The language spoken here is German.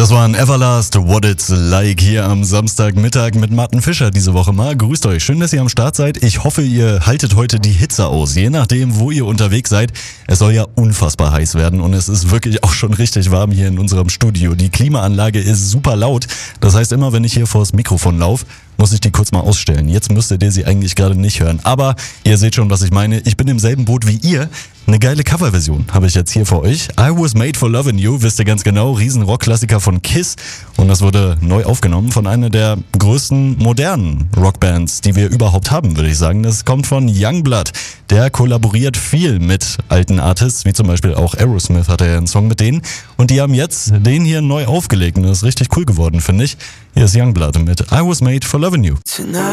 Das war ein Everlast, What It's Like hier am Samstagmittag mit Martin Fischer diese Woche mal. Grüßt euch, schön, dass ihr am Start seid. Ich hoffe, ihr haltet heute die Hitze aus, je nachdem, wo ihr unterwegs seid. Es soll ja unfassbar heiß werden und es ist wirklich auch schon richtig warm hier in unserem Studio. Die Klimaanlage ist super laut, das heißt immer, wenn ich hier vors Mikrofon laufe, muss ich die kurz mal ausstellen. Jetzt müsstet ihr sie eigentlich gerade nicht hören. Aber ihr seht schon, was ich meine. Ich bin im selben Boot wie ihr. Eine geile Coverversion habe ich jetzt hier für euch. I Was Made for Lovin' You, wisst ihr ganz genau. Riesen Rockklassiker von Kiss. Und das wurde neu aufgenommen von einer der größten modernen Rockbands, die wir überhaupt haben, würde ich sagen. Das kommt von Youngblood. Der kollaboriert viel mit alten Artists, wie zum Beispiel auch Aerosmith hatte ja einen Song mit denen. Und die haben jetzt den hier neu aufgelegt. Und das ist richtig cool geworden, finde ich. Hier ist Youngblood mit I Was Made for Lovin' You. Tonight